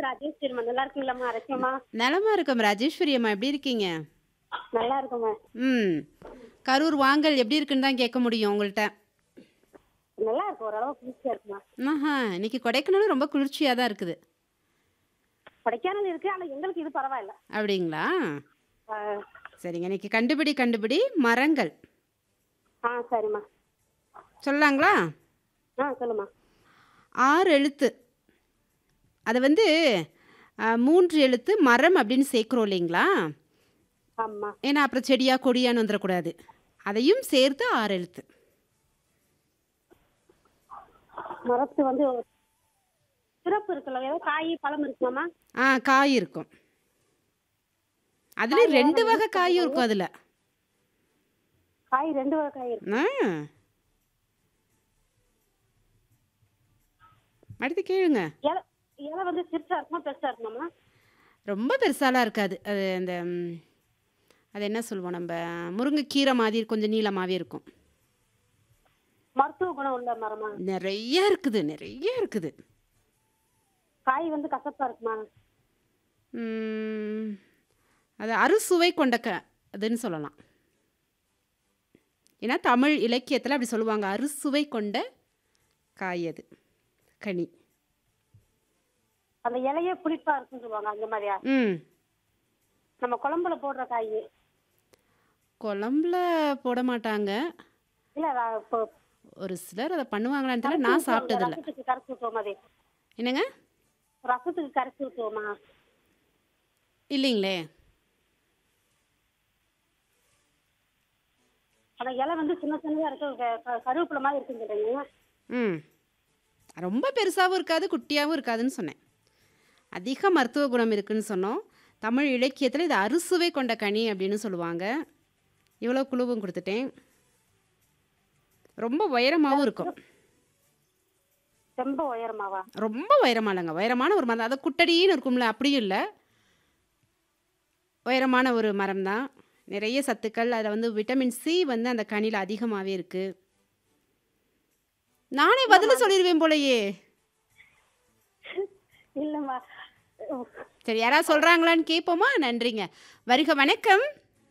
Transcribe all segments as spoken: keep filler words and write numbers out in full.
ராஜேஸ்வரிம்மா. நல்லா இருக்கீங்களாம்மா? ரஷ்மிமா. நலமா இருக்கோம் ராஜேஸ்வரி அம்மா. எப்படி இருக்கீங்க? நல்லா இருக்கோம்மா. ம். கரூர் வாங்கல் எப்படி இருக்குன்னு தான் கேட்க முடியும் உங்கள்ட்ட. நல்லா இருக்கு. ஓரளவு குளிர்ச்சியா இருக்குமா. ஆஹா! இன்னைக்கு கொடைக்கானலும் ரொம்ப குளிர்ச்சியா தான் இருக்குது. கொடைக்கானல் இருக்கு. ஆனா எங்களுக்கு இது பரவாயில்ல. அப்படிங்களா? ஆ, சரிங்க. இன்னைக்கு கண்டுபிடி கண்டுபிடி மரங்கள். ஆ சரிம்மா. சொல்லலாங்களா? ஆ சொல்லுமா. ஆறு எழுத்து. அது வந்து அ மூன்று எழுத்து மரம் அப்படின்னு சேர்க்குறோம் இல்லைங்களா? ஆமா. ஏன்னா அப்புறம் செடியா கொடியான்னு வந்துடக்கூடாது. அதையும் சேர்த்து ஆறு எழுத்து. மரத்து வந்து ஒரு சிறப்பு இருக்குல்ல. ஏதோ காய் பழம் இருக்குமாம்மா? ஆ காய் இருக்கும். அதுல காய் வேற ரெண்டு யூஸ் வகை காயும் பண்ணுவாங்க. இருக்கும் அதுல. காய் ரெண்டு வகை காய் இருக்கு. ஆ. அடுத்து கேளுங்க. இலை இலை வந்து சிறுசா இருக்குமா பெருசா இருக்குமாம்மா? ரொம்ப பெருசாலாம் இருக்காது. அது அந்த ம், அது என்ன சொல்லுவோம் நம்ம முருங்கைக்கீரை மாதிரி கொஞ்சம் நீளமாவே இருக்கும். மருத்துவ குணம் உள்ள மரமா? நிறைய இருக்குது நிறைய இருக்குது. காய் வந்து கசப்பா இருக்குமா? ம், அது அறுசுவை கொண்ட க அதுன்னு சொல்லலாம். ஏன்னா தமிழ் இலக்கியத்தில் அப்படி சொல்லுவாங்க. அறுசுவை கொண்ட காய் அது கனி. அந்த இலையே புளிப்பா இருக்குன்னு சொல்லுவாங்க. அந்த மாதிரியா? ம். நம்ம குழம்புல போடுற காய். குழம்புல போட மாட்டாங்க. இல்ல அதான் இப்போ ஒரு சிலர் அதை பண்ணுவாங்களான்னு தெரியல. கரைச்சி நான் ஊற்றுவாங்க. சாப்பிட்டதில்ல. ரசத்துக்கு கரைச்சி ஊற்றுவோம் அதே. என்னங்க? ரசத்துக்கு கரைச்சி ஊற்றுவோமா? இல்லைங்களே. அந்த இலை வந்து சின்ன சின்னதா இருக்கு. க- க- கருவேப்பிலை மாதிரி இருக்குன்னு சொல்றீங்க. ம். ரொம்ப பெருசாகவும் இருக்காது குட்டியாகவும் இருக்காதுன்னு சொன்னேன். அதிக மருத்துவ குணம் இருக்குன்னு சொன்னோம். தமிழ் இலக்கியத்தில் இது அறுசுவை கொண்ட கனி அப்படின்னு சொல்லுவாங்க. இவ்வளோ குழுவும் கொடுத்துட்டேன். ரொம்ப உயரமாகவும் இருக்கும். ரொம்ப உயரமாவா? ரொம்ப உயரமா இல்லைங்க. உயரமான ஒரு மரம். அதை குட்டடின்னு இருக்கும்ல, அப்படியும் இல்லை. உயரமான ஒரு மரம் தான். நிறைய சத்துக்கள். அதில் வந்து விட்டமின் சி வந்து அந்த கனியில் அதிகமாகவே இருக்குது. நானே பதில் சொல்லிடுவேன் போலயே. இல்லம்மா. சரி, யாராவது சொல்கிறாங்களான்னு கேட்போமா? நன்றிங்க. வருக. வணக்கம்.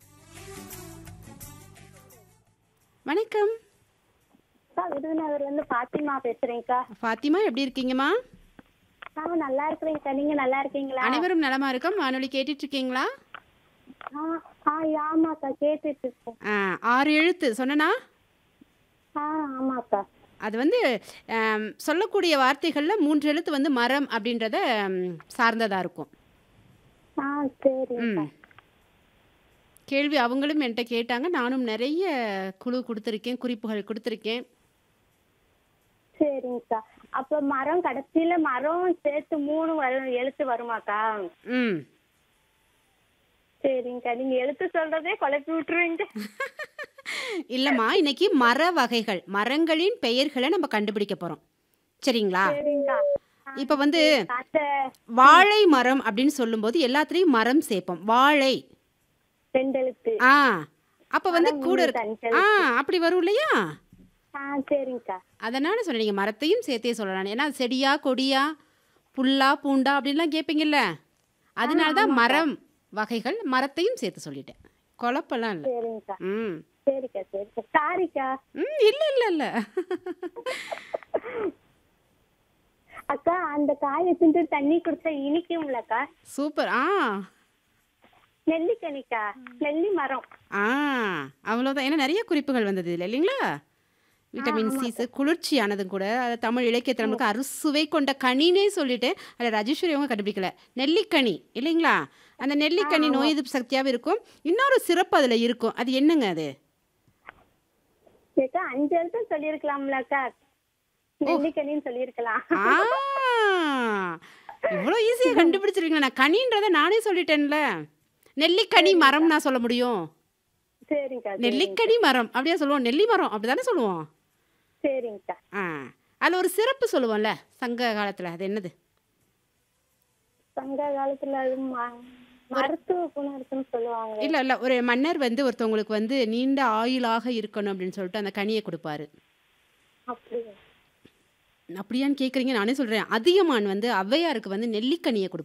வணக்கம் விருதுநகர் வந்து பாத்திமா பேசுறேன்க்கா. ஃபாத்திமா. எப்படி இருக்கீங்கம்மா? ஆ நல்லா இருக்கிறேன்க்கா. நீங்க நல்லா இருக்கீங்களா? அனைவரும் நலமா இருக்கோம். வானொலி கேட்டுட்டு இருக்கீங்களா? ஆ ஆ ஆமாக்கா கேட்டுட்டு இருக்கேன். ஆ, ஆறு எழுத்து சொன்னனா? ஆ ஆமாக்கா. அது வந்து ஆம், சொல்லக்கூடிய வார்த்தைகளில் மூன்று எழுத்து வந்து மரம் அப்படின்றத சார்ந்ததாக இருக்கும். ஆ சரிங்கக்கா. ம். கேள்வி அவங்களும் என்கிட்ட கேட்டாங்க. நானும் நிறைய குழு கொடுத்துருக்கேன், குறிப்புகள் கொடுத்துருக்கேன். சரிங்கக்கா. அப்ப மரம் கடைசியில மரம் சேர்த்து மூணு வரு- எழுத்து வருமாக்கா? ம். சரிங்கக்கா. நீங்க எழுத்து சொல்றதே குழப்பி விட்டுருவீங்க. இல்லைம்மா, இன்னைக்கு மர வகைகள் மரங்களின் பெயர்களை நம்ம கண்டுபிடிக்க போகிறோம். சரிங்களா? சரிங்கக்கா. ஆ, இப்போ வந்து சரிங்கக்கா. அந்த வாழை மரம் அப்படின்னு சொல்லும்போது எல்லாத்துலேயும் மரம் சேர்ப்போம். வாழை. ரெண்டு எழுத்து. ஆ, அப்போ வந்து மரம் கூட மூணு இருக்கு. அஞ்சு ஆ, எழுத்து. அப்படி வரும் இல்லையா? ஆ சரிங்கக்கா. அதனால சொன்னேன், நீங்கள் மரத்தையும் சேர்த்தே சொல்லலாம். ஏன்னா செடியா கொடியா புல்லா பூண்டா அப்படின்லாம் கேட்பீங்கல்ல. அதனால தான் மரம் வகைகள் மரத்தையும் சேர்த்து சொல்லிட்டேன். குழப்பம்லாம் இல்லை. சரிங்கக்கா. ம். சரிக்கா சரிக்கா. சாரிக்கா. ம் இல்லை இல்லை இல்லை. அக்கா அந்த காய் வச்சுட்டு தண்ணி குடிச்சா இனிக்கும்லக்கா? சூப்பர். ஆ நெல்லிக்கனிக்கா. நெல்லி மரம். ஆ அவ்வளோதான். ஏன்னா நிறைய குறிப்புகள் வந்தது இல்லை இல்லைங்களா? விட்டமின் சிஸ் குளிர்ச்சியானதும் கூட. அது தமிழ் இலக்கியத்தில் நம்மளுக்கு அறுசுவை கொண்ட கனினே சொல்லிட்டு அதில் ராஜேஸ்வரி அவங்க கண்டுபிடிக்கல. நெல்லிக்கனி இல்லைங்களா? அந்த நெல்லிக்கனி நோய் எதிர்ப்பு சக்தியாகவும் இருக்கும். இன்னொரு சிறப்பு அதில் இருக்கும். அது என்னங்க அது? ஏக்கா அஞ்சு எழுத்து சொல்லியிருக்கலாம்லக்கா. நெல்லிக்கனின்னு சொல்லியிருக்கலாம். ஆ இவ்வளோ ஈஸியாக கண்டுபிடிச்சிருக்கீங்களா? நான் கனின்றதை நானே சொல்லிட்டேன்ல. நெல்லிக்கனி மரம் நான் சொல்ல முடியும். சரிங்கக்கா. நெல்லிக்கனி மரம் அப்படியா சொல்லுவோம்? நெல்லி மரம் அப்படி தானே சொல்லுவோம். சரிங்கக்கா. ஆ, அதில் ஒரு சிறப்பு சொல்லுவோம்ல சங்க காலத்தில். அது என்னது? சங்க காலத்துல அது ம- மருத்துவ குணம் இருக்குன்னு சொல்லுவாங்க. இல்லை இல்லை, ஒரு மன்னர் வந்து ஒருத்தவங்களுக்கு வந்து நீண்ட ஆயுளாக இருக்கணும் அப்படின்னு சொல்லிட்டு அந்த கனியை கொடுப்பாரு. அப்படியா? அப்படியான்னு கேட்குறீங்க? நானே சொல்கிறேன். அதியமான் வந்து ஔவையாருக்கு வந்து நெல்லிக்கனியை கொடுப்பாரு.